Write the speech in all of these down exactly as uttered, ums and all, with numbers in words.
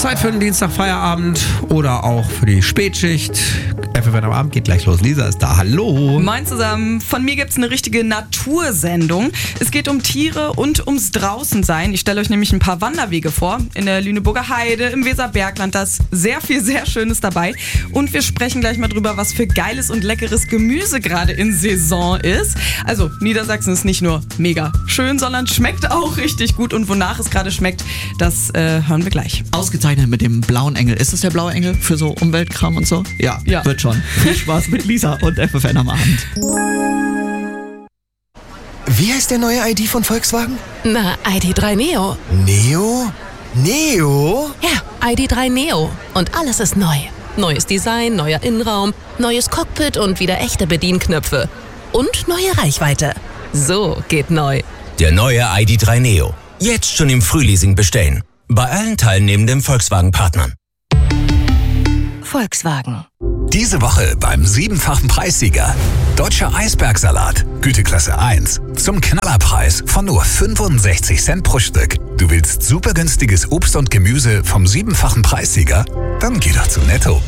Zeit für den Dienstagfeierabend oder auch für die Spätschicht. F F N am Abend geht gleich los. Lisa ist da. Hallo. Moin zusammen. Von mir gibt's eine richtige Natursendung. Es geht um Tiere und ums Draußensein. Ich stelle euch nämlich ein paar Wanderwege vor. In der Lüneburger Heide, im Weserbergland, da ist sehr viel, sehr Schönes dabei. Und wir sprechen gleich mal drüber, was für geiles und leckeres Gemüse gerade in Saison ist. Also Niedersachsen ist nicht nur mega schön, sondern schmeckt auch richtig gut. Und wonach es gerade schmeckt, das äh, hören wir gleich. Ausgezeichnet mit dem blauen Engel. Ist das der blaue Engel für so Umweltkram und so? Ja, ja. Wird schon. Viel Spaß mit Lisa und F F N am Abend. Wie heißt der neue I D von Volkswagen? Na, I D drei Neo. Neo? Neo? Ja, I D drei Neo. Und alles ist neu. Neues Design, neuer Innenraum, neues Cockpit und wieder echte Bedienknöpfe. Und neue Reichweite. So geht neu. Der neue I D drei Neo. Jetzt schon im Frühleasing bestellen. Bei allen teilnehmenden Volkswagen-Partnern. Volkswagen. Diese Woche beim siebenfachen Preissieger. Deutscher Eisbergsalat, Güteklasse eins. Zum Knallerpreis von nur fünfundsechzig Cent pro Stück. Du willst super günstiges Obst und Gemüse vom siebenfachen Preissieger? Dann geh doch zu Netto.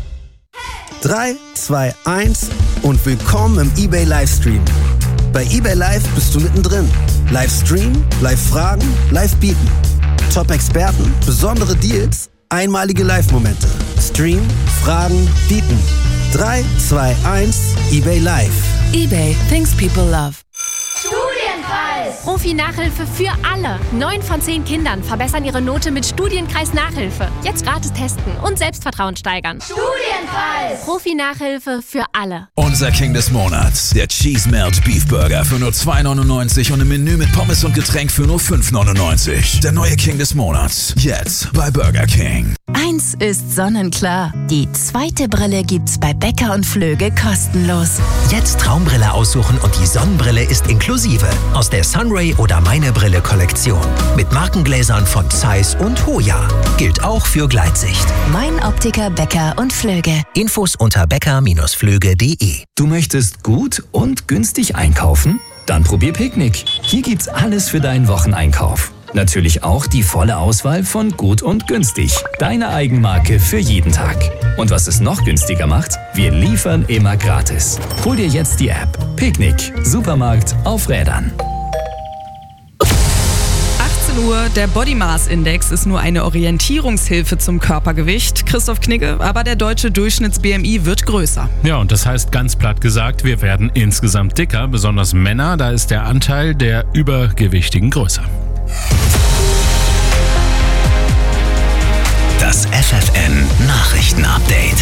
drei, zwei, eins und willkommen im eBay Livestream. Bei eBay Live bist du mittendrin. Livestream, Live-Fragen, Live-Bieten. Top-Experten, besondere Deals, einmalige Live-Momente. Stream, Fragen, Bieten. drei, zwei, eins, eBay Live. eBay, things people love. Studienkreis! Profi-Nachhilfe für alle. Neun von zehn Kindern verbessern ihre Note mit Studienkreis-Nachhilfe. Jetzt gratis testen und Selbstvertrauen steigern. Studienkreis! Profi-Nachhilfe für alle. Unser King des Monats, der Cheese Melt Beef Burger für nur zwei neunundneunzig und im Menü mit Pommes und Getränk für nur fünf neunundneunzig. Der neue King des Monats, jetzt bei Burger King. Eins ist sonnenklar. Die zweite Brille gibt's bei Becker und Flöge kostenlos. Jetzt Traumbrille aussuchen und die Sonnenbrille ist inklusive. Aus der Sunray oder Meine Brille Kollektion. Mit Markengläsern von Zeiss und Hoya. Gilt auch für Gleitsicht. Mein Optiker Becker und Flöge. Infos unter becker Bindestrich flöge punkt de. Du möchtest gut und günstig einkaufen? Dann probier Picknick. Hier gibt's alles für deinen Wocheneinkauf. Natürlich auch die volle Auswahl von Gut und Günstig. Deine Eigenmarke für jeden Tag. Und was es noch günstiger macht, wir liefern immer gratis. Hol dir jetzt die App. Picknick. Supermarkt auf Rädern. achtzehn Uhr, der Body Mass Index ist nur eine Orientierungshilfe zum Körpergewicht. Christoph Knigge, aber der deutsche Durchschnitts-B M I wird größer. Ja, und das heißt ganz platt gesagt, wir werden insgesamt dicker, besonders Männer, da ist der Anteil der Übergewichtigen größer. Das F F N Nachrichten-Update.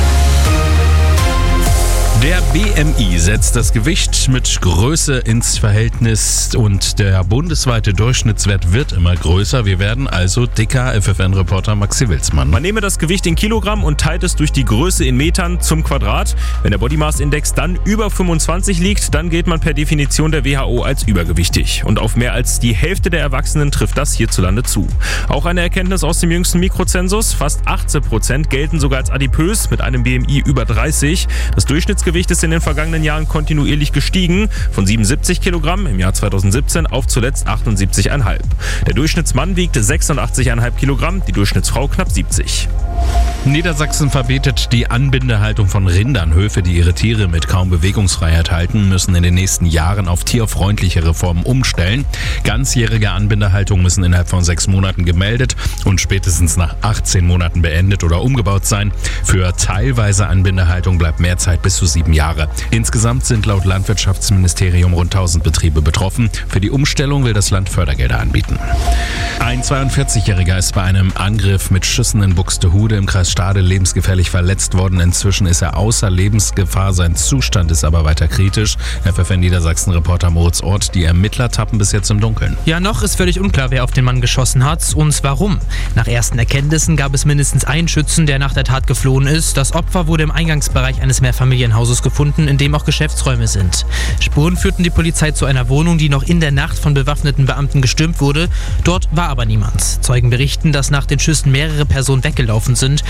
Der B M I setzt das Gewicht mit Größe ins Verhältnis und der bundesweite Durchschnittswert wird immer größer. Wir werden also dicker. F F N-Reporter Maxi Wilsmann. Man nehme das Gewicht in Kilogramm und teilt es durch die Größe in Metern zum Quadrat. Wenn der Body Mass Index dann über fünfundzwanzig liegt, dann gilt man per Definition der W H O als übergewichtig. Und auf mehr als die Hälfte der Erwachsenen trifft das hierzulande zu. Auch eine Erkenntnis aus dem jüngsten Mikrozensus. Fast achtzehn Prozent gelten sogar als adipös mit einem B M I über dreißig. Das Durchschnittsgewicht ist in den vergangenen Jahren kontinuierlich gestiegen, von siebenundsiebzig Kilogramm im Jahr zweitausendsiebzehn auf zuletzt achtundsiebzig Komma fünf. Der Durchschnittsmann wiegt sechsundachtzig Komma fünf Kilogramm, die Durchschnittsfrau knapp siebzig. Niedersachsen verbietet die Anbindehaltung von Rindern. Höfe, die ihre Tiere mit kaum Bewegungsfreiheit halten, müssen in den nächsten Jahren auf tierfreundlichere Formen umstellen. Ganzjährige Anbindehaltungen müssen innerhalb von sechs Monaten gemeldet und spätestens nach achtzehn Monaten beendet oder umgebaut sein. Für teilweise Anbindehaltung bleibt mehr Zeit bis zu sieben Jahre. Insgesamt sind laut Landwirtschaftsministerium rund tausend Betriebe betroffen. Für die Umstellung will das Land Fördergelder anbieten. Ein zweiundvierzigjähriger ist bei einem Angriff mit Schüssen in Buxtehude im Kreis Stade lebensgefährlich verletzt worden. Inzwischen ist er außer Lebensgefahr. Sein Zustand ist aber weiter kritisch. F F N Niedersachsen-Reporter Moritz Ort. Die Ermittler tappen bis jetzt im Dunkeln. Ja, noch ist völlig unklar, wer auf den Mann geschossen hat und warum. Nach ersten Erkenntnissen gab es mindestens einen Schützen, der nach der Tat geflohen ist. Das Opfer wurde im Eingangsbereich eines Mehrfamilienhauses gefunden, in dem auch Geschäftsräume sind. Spuren führten die Polizei zu einer Wohnung, die noch in der Nacht von bewaffneten Beamten gestürmt wurde. Dort war aber niemand. Zeugen berichten, dass nach den Schüssen mehrere Personen weggelaufen sind.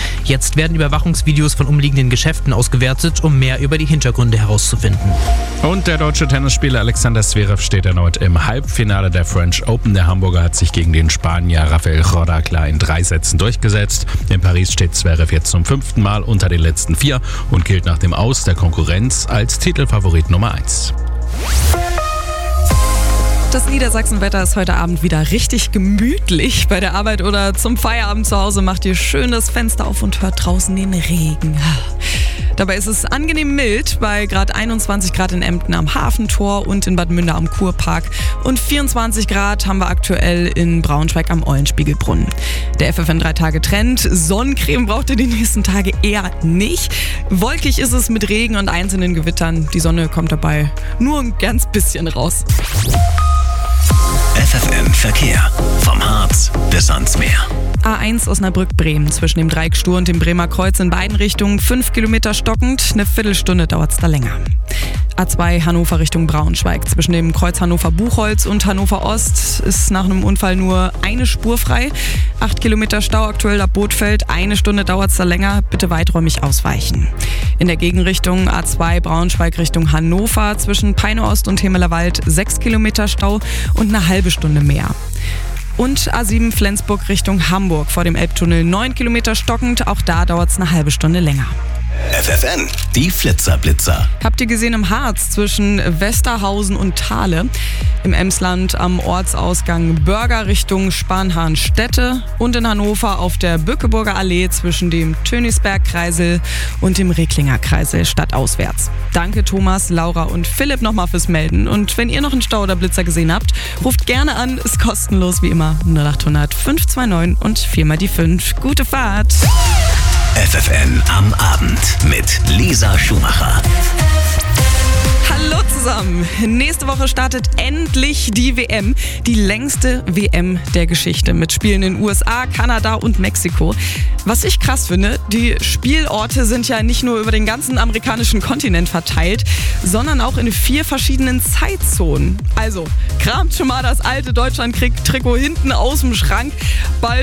Jetzt werden Überwachungsvideos von umliegenden Geschäften ausgewertet, um mehr über die Hintergründe herauszufinden. Und der deutsche Tennisspieler Alexander Zverev steht erneut im Halbfinale der French Open. Der Hamburger hat sich gegen den Spanier Rafael Corda klar in drei Sätzen durchgesetzt. In Paris steht Zverev jetzt zum fünften Mal unter den letzten vier und gilt nach dem Aus der Konkurrenz als Titelfavorit Nummer eins. Das Niedersachsenwetter ist heute Abend wieder richtig gemütlich. Bei der Arbeit oder zum Feierabend zu Hause macht ihr schön das Fenster auf und hört draußen den Regen. Dabei ist es angenehm mild, bei gerade einundzwanzig Grad in Emden am Hafentor und in Bad Münder am Kurpark. Und vierundzwanzig Grad haben wir aktuell in Braunschweig am Eulenspiegelbrunnen. Der F F N drei Tage Trend. Sonnencreme braucht ihr die nächsten Tage eher nicht. Wolkig ist es mit Regen und einzelnen Gewittern. Die Sonne kommt dabei nur ein ganz bisschen raus. F F N Verkehr. Vom Harz bis ans Meer. A eins Osnabrück-Bremen zwischen dem Dreieck Stur und dem Bremer Kreuz in beiden Richtungen fünf Kilometer stockend. Eine Viertelstunde dauert es da länger. A zwei Hannover Richtung Braunschweig. Zwischen dem Kreuz Hannover-Buchholz und Hannover Ost ist nach einem Unfall nur eine Spur frei. Acht Kilometer Stau aktuell ab Bootfeld. Eine Stunde dauert es da länger. Bitte weiträumig ausweichen. In der Gegenrichtung A zwei Braunschweig Richtung Hannover. Zwischen Peine Ost und Hemelerwald sechs Kilometer Stau und eine halbe Stunde mehr. Und A sieben Flensburg Richtung Hamburg vor dem Elbtunnel neun Kilometer stockend. Auch da dauert es eine halbe Stunde länger. F F N, die Flitzerblitzer. Habt ihr gesehen im Harz zwischen Westerhausen und Thale? Im Emsland am Ortsausgang Börger Richtung Spanhahnstätte und in Hannover auf der Bückeburger Allee zwischen dem Tönisberg-Kreisel und dem Recklinger Kreisel stadtauswärts. Danke Thomas, Laura und Philipp nochmal fürs Melden. Und wenn ihr noch einen Stau oder Blitzer gesehen habt, ruft gerne an, ist kostenlos wie immer. null acht hundert fünf zwei neun und viermal die fünf. Gute Fahrt! F F N am Abend mit Lisa Schumacher. Hallo zusammen! Nächste Woche startet endlich die W M, die längste W M der Geschichte mit Spielen in U S A, Kanada und Mexiko. Was ich krass finde, die Spielorte sind ja nicht nur über den ganzen amerikanischen Kontinent verteilt, sondern auch in vier verschiedenen Zeitzonen. Also, kramt schon mal das alte Deutschland-Trikot hinten aus dem Schrank. Bald